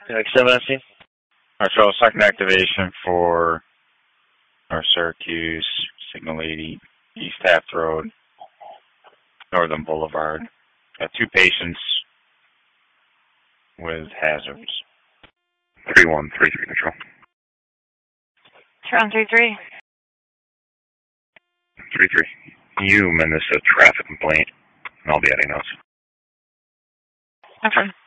Like 7 on scene? Alright, so second activation for North Syracuse, Signal 80, East Taft Road, Northern Boulevard. Got 2 patients with hazards. 3133 control. Tron 3-3. 3-3. You amend this a traffic complaint, and I'll be adding notes. Okay.